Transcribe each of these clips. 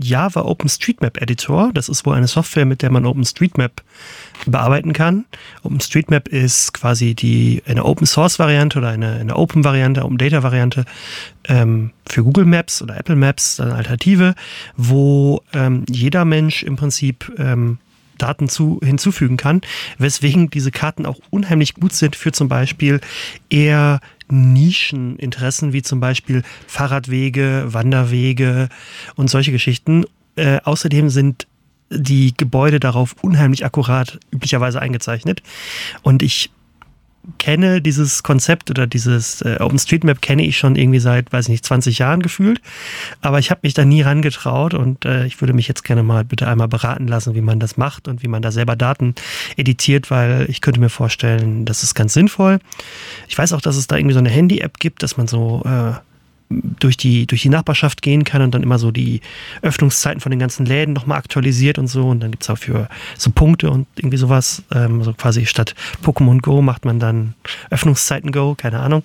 Java OpenStreetMap Editor. Das ist wohl eine Software, mit der man OpenStreetMap bearbeiten kann. OpenStreetMap ist quasi eine Open-Source-Variante oder eine Open-Variante, Open-Data-Variante für Google Maps oder Apple Maps, eine Alternative, wo jeder Mensch im Prinzip Daten hinzufügen kann, weswegen diese Karten auch unheimlich gut sind für zum Beispiel eher Nischeninteressen, wie zum Beispiel Fahrradwege, Wanderwege und solche Geschichten. Außerdem sind die Gebäude darauf unheimlich akkurat üblicherweise eingezeichnet. Und ich kenne dieses Konzept oder dieses OpenStreetMap kenne ich schon irgendwie seit, 20 Jahren gefühlt. Aber ich habe mich da nie rangetraut und ich würde mich jetzt gerne mal bitte einmal beraten lassen, wie man das macht und wie man da selber Daten editiert, weil ich könnte mir vorstellen, das ist ganz sinnvoll. Ich weiß auch, dass es da irgendwie so eine Handy-App gibt, dass man so durch die Nachbarschaft gehen kann und dann immer so die Öffnungszeiten von den ganzen Läden nochmal aktualisiert und so. Und dann gibt es auch für so Punkte und irgendwie sowas. So quasi statt Pokémon Go macht man dann Öffnungszeiten Go, keine Ahnung.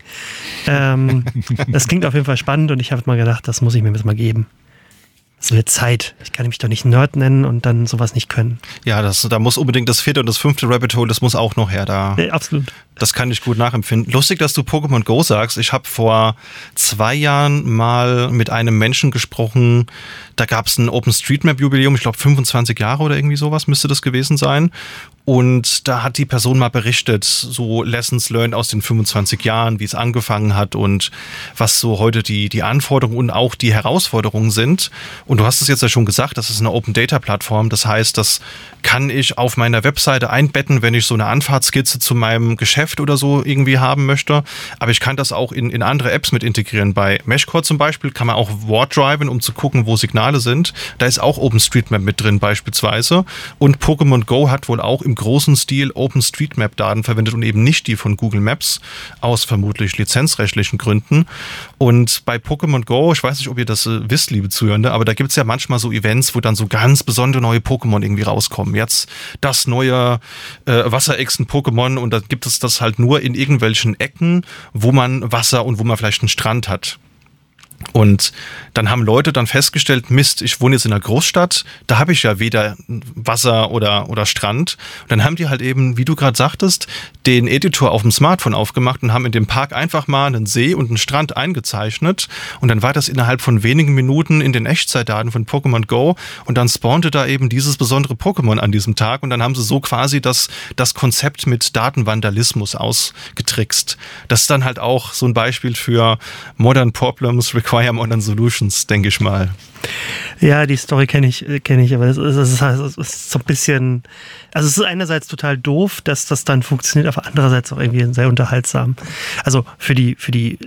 Das klingt auf jeden Fall spannend und ich habe mal gedacht, das muss ich mir jetzt mal geben. Es wird Zeit. Ich kann mich doch nicht Nerd nennen und dann sowas nicht können. Ja, da muss unbedingt das 4. und das 5. Rabbit Hole, das muss auch noch her. Absolut. Das kann ich gut nachempfinden. Lustig, dass du Pokémon Go sagst. Ich habe vor 2 Jahren mal mit einem Menschen gesprochen, da gab es ein OpenStreetMap-Jubiläum, ich glaube 25 Jahre oder irgendwie sowas müsste das gewesen sein. Und da hat die Person mal berichtet, so Lessons learned aus den 25 Jahren, wie es angefangen hat und was so heute die Anforderungen und auch die Herausforderungen sind. Und du hast es jetzt ja schon gesagt, das ist eine Open-Data-Plattform. Das heißt, das kann ich auf meiner Webseite einbetten, wenn ich so eine Anfahrtskizze zu meinem Geschäft oder so irgendwie haben möchte. Aber ich kann das auch in andere Apps mit integrieren. Bei Meshcore zum Beispiel kann man auch Ward-Driven, um zu gucken, wo Signale sind. Da ist auch OpenStreetMap mit drin beispielsweise. Und Pokémon Go hat wohl auch im großen Stil OpenStreetMap-Daten verwendet und eben nicht die von Google Maps aus vermutlich lizenzrechtlichen Gründen. Und bei Pokémon Go, ich weiß nicht, ob ihr das wisst, liebe Zuhörende, aber da gibt es ja manchmal so Events, wo dann so ganz besondere neue Pokémon irgendwie rauskommen. Jetzt das neue Wasserechsen-Pokémon und da gibt es das halt nur in irgendwelchen Ecken, wo man Wasser und wo man vielleicht einen Strand hat. Und dann haben Leute dann festgestellt, Mist, ich wohne jetzt in einer Großstadt, da habe ich ja weder Wasser oder Strand. Und dann haben die halt eben, wie du gerade sagtest, den Editor auf dem Smartphone aufgemacht und haben in dem Park einfach mal einen See und einen Strand eingezeichnet. Und dann war das innerhalb von wenigen Minuten in den Echtzeitdaten von Pokémon Go und dann spawnte da eben dieses besondere Pokémon an diesem Tag und dann haben sie so quasi das Konzept mit Datenvandalismus ausgetrickst. Das ist dann halt auch so ein Beispiel für Modern Problems require modern solutions, denke ich mal. Ja, die Story kenne ich, aber es ist so ein bisschen, also es ist einerseits total doof, dass das dann funktioniert, aber andererseits auch irgendwie sehr unterhaltsam. Also für die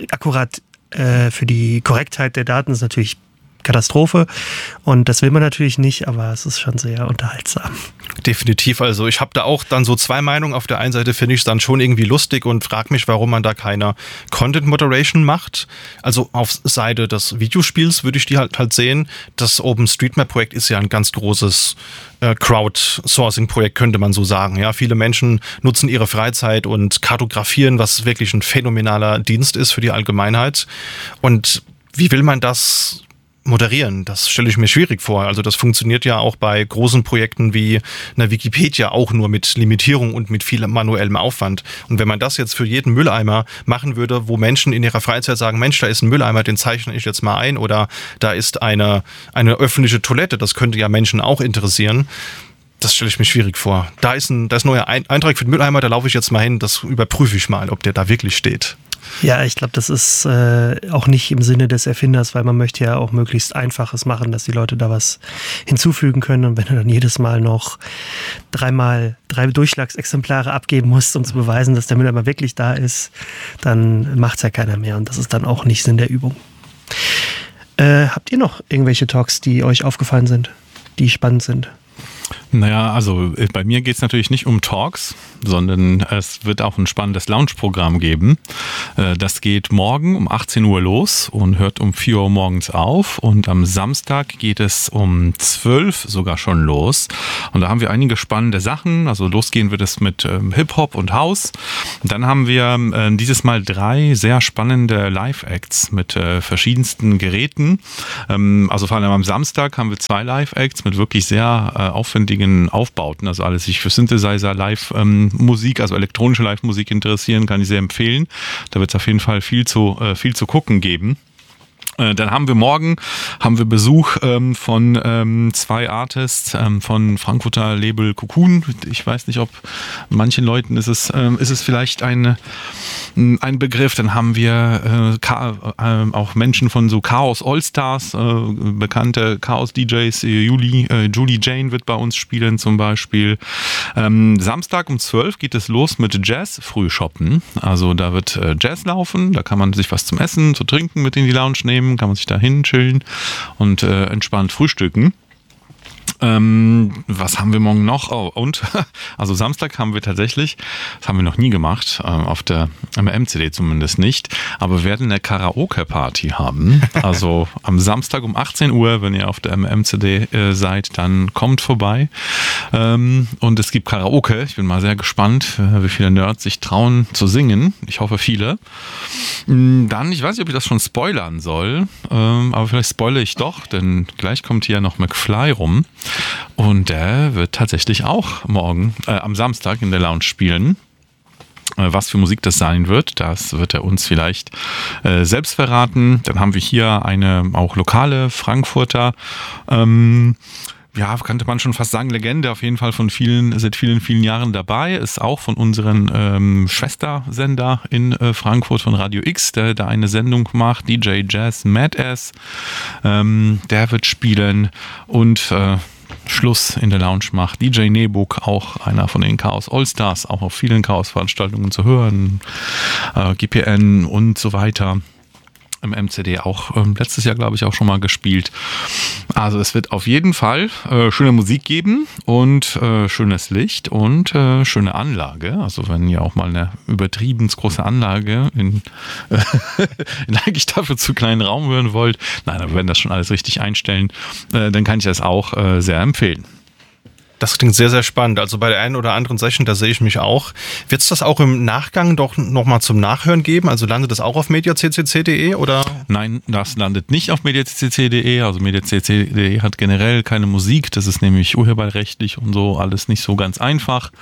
Korrektheit der Daten ist natürlich Katastrophe und das will man natürlich nicht, aber es ist schon sehr unterhaltsam. Definitiv, also ich habe da auch dann so 2 Meinungen. Auf der einen Seite finde ich es dann schon irgendwie lustig und frage mich, warum man da keine Content Moderation macht. Also auf Seite des Videospiels würde ich die halt sehen. Das OpenStreetMap-Projekt ist ja ein ganz großes Crowdsourcing-Projekt, könnte man so sagen. Ja, viele Menschen nutzen ihre Freizeit und kartografieren, was wirklich ein phänomenaler Dienst ist für die Allgemeinheit. Und wie will man das moderieren? Das stelle ich mir schwierig vor. Also das funktioniert ja auch bei großen Projekten wie einer Wikipedia auch nur mit Limitierung und mit viel manuellem Aufwand. Und wenn man das jetzt für jeden Mülleimer machen würde, wo Menschen in ihrer Freizeit sagen, Mensch, da ist ein Mülleimer, den zeichne ich jetzt mal ein oder da ist eine öffentliche Toilette, das könnte ja Menschen auch interessieren. Das stelle ich mir schwierig vor. Da ist ein neuer Eintrag für den Mülleimer, da laufe ich jetzt mal hin, das überprüfe ich mal, ob der da wirklich steht. Ja, ich glaube, das ist auch nicht im Sinne des Erfinders, weil man möchte ja auch möglichst Einfaches machen, dass die Leute da was hinzufügen können. Und wenn du dann jedes Mal noch 3 Durchschlagsexemplare abgeben musst, um zu beweisen, dass der Mülleimer wirklich da ist, dann macht es ja keiner mehr. Und das ist dann auch nicht Sinn der Übung. Habt ihr noch irgendwelche Talks, die euch aufgefallen sind, die spannend sind? Naja, also bei mir geht es natürlich nicht um Talks, sondern es wird auch ein spannendes Lounge-Programm geben. Das geht morgen um 18 Uhr los und hört um 4 Uhr morgens auf. Und am Samstag geht es um 12 sogar schon los. Und da haben wir einige spannende Sachen. Also losgehen wird es mit Hip-Hop und House. Und dann haben wir dieses Mal 3 sehr spannende Live-Acts mit verschiedensten Geräten. Also vor allem am Samstag haben wir 2 Live-Acts mit wirklich sehr aufwendigen Aufbauten, also alles sich für Synthesizer, Live-Musik, also elektronische Live-Musik interessieren, kann ich sehr empfehlen. Da wird es auf jeden Fall viel zu gucken geben. Dann haben wir morgen Besuch von 2 Artists von Frankfurter Label Cocoon. Ich weiß nicht, ob manchen Leuten ist es vielleicht ein Begriff. Dann haben wir auch Menschen von so Chaos All-Stars, bekannte Chaos-DJs. Julie Jane wird bei uns spielen zum Beispiel. Samstag um 12 geht es los mit Jazz-Frühshoppen. Also da wird Jazz laufen, da kann man sich was zum Essen, zu trinken mit in die Lounge nehmen, kann man sich da hin chillen und entspannt frühstücken. Was haben wir morgen noch? Oh, und also Samstag haben wir tatsächlich, das haben wir noch nie gemacht, auf der MCD zumindest nicht, aber wir werden eine Karaoke-Party haben. Also am Samstag um 18 Uhr, wenn ihr auf der MCD seid, dann kommt vorbei. Und es gibt Karaoke. Ich bin mal sehr gespannt, wie viele Nerds sich trauen zu singen. Ich hoffe viele. Dann, ich weiß nicht, ob ich das schon spoilern soll, aber vielleicht spoilere ich doch, denn gleich kommt hier noch McFly rum. Und der wird tatsächlich auch morgen, am Samstag in der Lounge spielen. Was für Musik das sein wird, das wird er uns vielleicht selbst verraten. Dann haben wir hier eine auch lokale Frankfurter, ja, könnte man schon fast sagen, Legende, auf jeden Fall seit vielen Jahren dabei, ist auch von unseren Schwestersender in Frankfurt von Radio X, der da eine Sendung macht, DJ Jazz Mad Ass, der wird spielen und Schluss in der Lounge macht DJ Nebuk, auch einer von den Chaos All-Stars, auch auf vielen Chaos-Veranstaltungen zu hören, GPN und so weiter. Im MCD auch letztes Jahr, glaube ich, auch schon mal gespielt. Also es wird auf jeden Fall schöne Musik geben und schönes Licht und schöne Anlage. Also wenn ihr auch mal eine übertrieben große Anlage in eigentlich dafür zu kleinen Raum hören wollt, nein, aber wenn das schon alles richtig einstellen, dann kann ich das auch sehr empfehlen. Das klingt sehr, sehr spannend. Also bei der einen oder anderen Session, da sehe ich mich auch. Wird es das auch im Nachgang doch nochmal zum Nachhören geben? Also landet das auch auf mediaccc.de oder? Nein, das landet nicht auf mediaccc.de. Also mediaccc.de hat generell keine Musik. Das ist nämlich urheberrechtlich und so alles nicht so ganz einfach.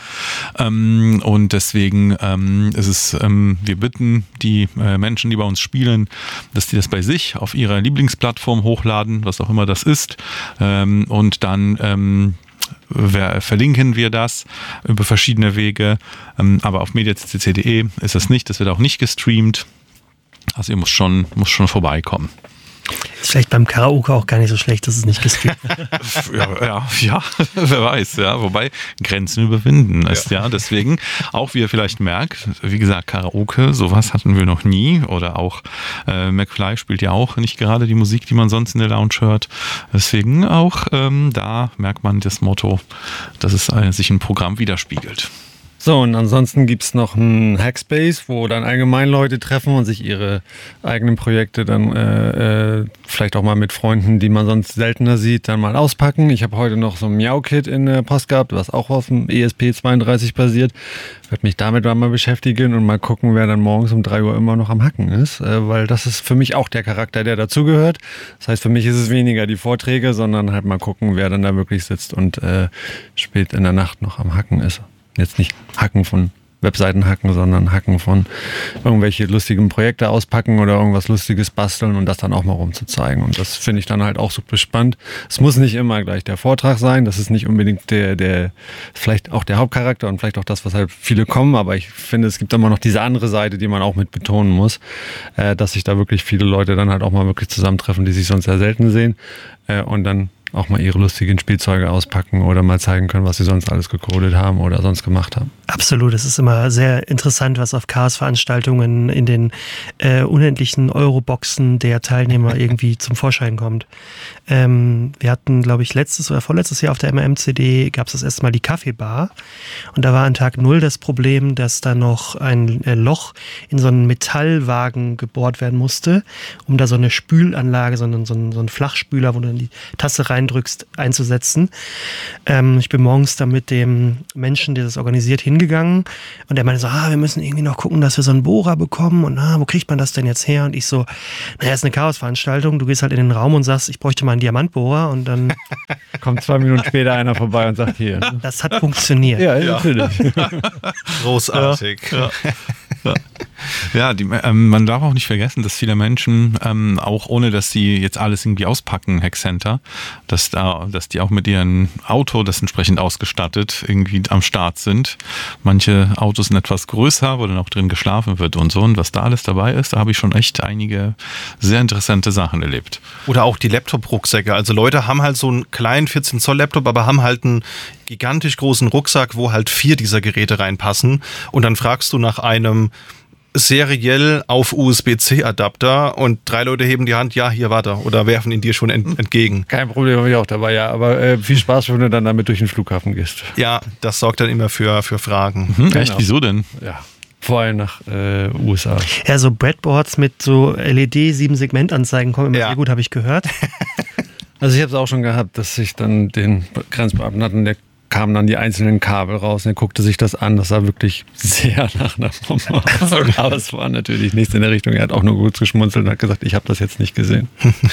Und deswegen ist es, wir bitten die Menschen, die bei uns spielen, dass die das bei sich auf ihrer Lieblingsplattform hochladen, was auch immer das ist. Und dann verlinken wir das über verschiedene Wege, aber auf mediaccc.de ist das nicht, das wird auch nicht gestreamt, also ihr muss schon vorbeikommen. Ist vielleicht beim Karaoke auch gar nicht so schlecht, dass es nicht gestreamt wird. Ja, wer weiß, ja, wobei Grenzen überwinden ist, ja, deswegen, auch wie ihr vielleicht merkt, wie gesagt, Karaoke, sowas hatten wir noch nie oder auch McFly spielt ja auch nicht gerade die Musik, die man sonst in der Lounge hört, deswegen auch da merkt man das Motto, dass es sich im Programm widerspiegelt. So, und ansonsten gibt es noch einen Hackspace, wo dann allgemein Leute treffen und sich ihre eigenen Projekte dann vielleicht auch mal mit Freunden, die man sonst seltener sieht, dann mal auspacken. Ich habe heute noch so ein Miau-Kit in der Post gehabt, was auch auf dem ESP32 basiert. Werde mich damit mal beschäftigen und mal gucken, wer dann morgens um 3 Uhr immer noch am Hacken ist, weil das ist für mich auch der Charakter, der dazugehört. Das heißt, für mich ist es weniger die Vorträge, sondern halt mal gucken, wer dann da wirklich sitzt und spät in der Nacht noch am Hacken ist. Jetzt nicht Hacken von Webseiten hacken, sondern Hacken von irgendwelche lustigen Projekte auspacken oder irgendwas Lustiges basteln und das dann auch mal rumzuzeigen. Und das finde ich dann halt auch super spannend. Es muss nicht immer gleich der Vortrag sein, das ist nicht unbedingt der vielleicht auch der Hauptcharakter und vielleicht auch das, was halt viele kommen, aber ich finde, es gibt immer noch diese andere Seite, die man auch mit betonen muss, dass sich da wirklich viele Leute dann halt auch mal wirklich zusammentreffen, die sich sonst sehr selten sehen und dann auch mal ihre lustigen Spielzeuge auspacken oder mal zeigen können, was sie sonst alles gecodet haben oder sonst gemacht haben. Absolut, es ist immer sehr interessant, was auf Chaos-Veranstaltungen in den unendlichen Euroboxen der Teilnehmer irgendwie zum Vorschein kommt. Wir hatten, glaube ich, letztes oder vorletztes Jahr auf der MMCD gab es das erste Mal die Kaffeebar und da war an Tag 0 das Problem, dass da noch ein Loch in so einen Metallwagen gebohrt werden musste, um da so eine Spülanlage, so einen Flachspüler, wo du dann die Tasse reindrückst, einzusetzen. Ich bin morgens da mit dem Menschen, der das organisiert, hingegangen und der meinte so, wir müssen irgendwie noch gucken, dass wir so einen Bohrer bekommen und wo kriegt man das denn jetzt her? Und ich so, naja, ist eine Chaos-Veranstaltung, du gehst halt in den Raum und sagst, ich bräuchte mal einen Diamantbohrer und dann kommt 2 Minuten später einer vorbei und sagt, hier. Das hat funktioniert. Ja, natürlich. Großartig. Ja, man darf auch nicht vergessen, dass viele Menschen, auch ohne dass sie jetzt alles irgendwie auspacken, Hackcenter, dass die auch mit ihrem Auto, das entsprechend ausgestattet, irgendwie am Start sind. Manche Autos sind etwas größer, wo dann auch drin geschlafen wird und so. Und was da alles dabei ist, da habe ich schon echt einige sehr interessante Sachen erlebt. Oder auch die Laptop-Rucksäcke. Also Leute haben halt so einen kleinen 14-Zoll-Laptop, aber haben halt einen gigantisch großen Rucksack, wo halt 4 dieser Geräte reinpassen. Und dann fragst du nach einem seriell auf USB-C-Adapter und 3 Leute heben die Hand, ja, hier, warte, oder werfen ihn dir schon entgegen. Kein Problem, habe ich auch dabei, ja, aber viel Spaß, wenn du dann damit durch den Flughafen gehst. Ja, das sorgt dann immer für Fragen. Echt, wieso denn? Ja, vor allem nach USA. Ja, so Breadboards mit so LED-7-Segment-Anzeigen kommen immer sehr gut, habe ich gehört. Also ich habe es auch schon gehabt, dass ich dann den Grenzbeamten hatten, der kamen dann die einzelnen Kabel raus und er guckte sich das an. Das sah wirklich sehr nach einer Bombe aus. Aber es war natürlich nichts in der Richtung. Er hat auch nur kurz geschmunzelt und hat gesagt, ich habe das jetzt nicht gesehen.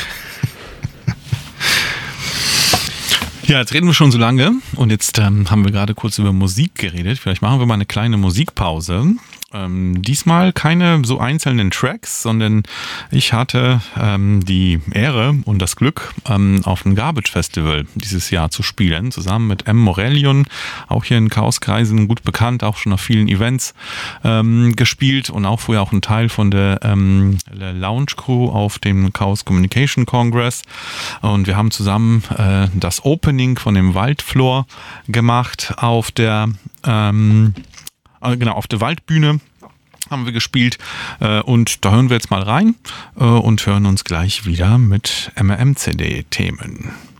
Ja, jetzt reden wir schon so lange und jetzt haben wir gerade kurz über Musik geredet. Vielleicht machen wir mal eine kleine Musikpause. Diesmal keine so einzelnen Tracks, sondern ich hatte die Ehre und das Glück, auf dem Garbage Festival dieses Jahr zu spielen, zusammen mit M. Morellion, auch hier in Chaoskreisen gut bekannt, auch schon auf vielen Events gespielt und auch vorher auch ein Teil von der Lounge Crew auf dem Chaos Communication Congress. Und wir haben zusammen das Opening von dem Waldfloor gemacht auf der auf der Waldbühne haben wir gespielt und da hören wir jetzt mal rein und hören uns gleich wieder mit MRM-CD-Themen.